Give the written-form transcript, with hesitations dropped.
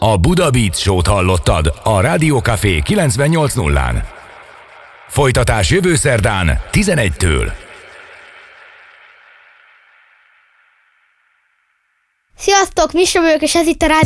A Buda Beat Show-t hallottad a Rádió Café 98.0-án. Folytatás jövő szerdán 11-től. Sziasztok, Misra vagyok, és ez itt a Rádió